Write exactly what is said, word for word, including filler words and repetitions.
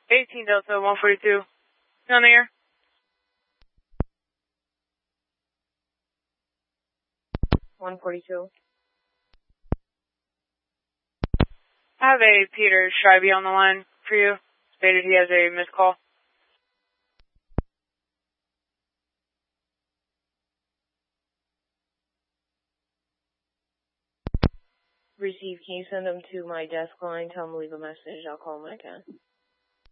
eighteen Delta one forty-two. On the air. one forty-two. I have a Peter Schreibe on the line for you. Stated he has a missed call. Receive, can you send them to my desk line? Tell them to leave a message. I'll call them when I can.